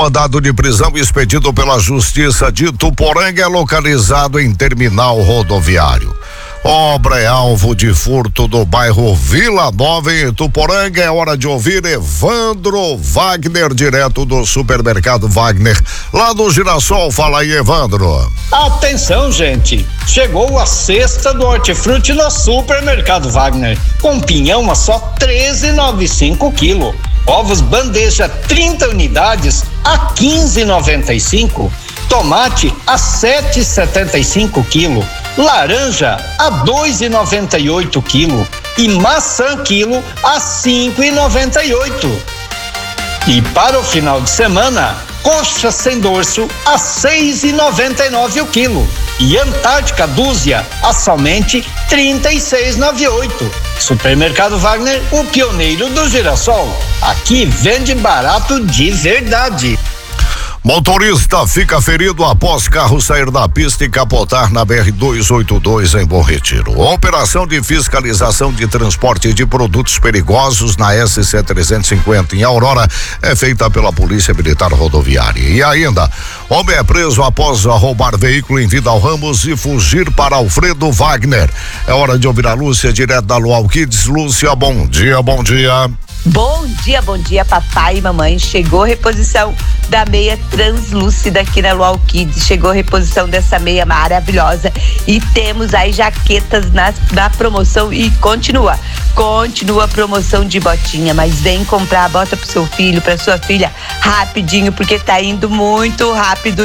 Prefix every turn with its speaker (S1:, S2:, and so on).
S1: mandado de prisão expedido pela Justiça de Ituporanga é localizado em terminal rodoviário. Obra é alvo de furto do bairro Vila Nova, em Ituporanga. É hora de ouvir Evandro Wagner, direto do supermercado Wagner, lá do Girassol. Fala aí, Evandro.
S2: Atenção, gente. Chegou a cesta do hortifruti no supermercado Wagner, com pinhão a só R$13,95 quilo. Ovos bandeja 30 unidades a R$15,95. Tomate a R$7,75 quilo. Laranja a R$2,98 quilo. E maçã quilo a R$5,98. E para o final de semana, coxa sem dorso a R$6,99 o quilo. E Antártica dúzia a somente R$36,98. Supermercado Wagner, o pioneiro do girassol. Aqui vende barato de verdade.
S1: Motorista fica ferido após carro sair da pista e capotar na BR-282 em Bom Retiro. A operação de fiscalização de transporte de produtos perigosos na SC-350 em Aurora é feita pela Polícia Militar Rodoviária. E ainda, homem é preso após roubar veículo em Vidal Ramos e fugir para Alfredo Wagner. É hora de ouvir a Lúcia, direto da Luau Kids. Lúcia, bom dia, bom dia.
S3: Bom dia, papai e mamãe. Chegou reposição da meia translúcida aqui na Luau Kids. Chegou reposição dessa meia maravilhosa. E temos aí jaquetas na promoção e continua a promoção de botinha. Mas vem comprar a bota pro seu filho, pra sua filha, rapidinho, porque tá indo muito rápido.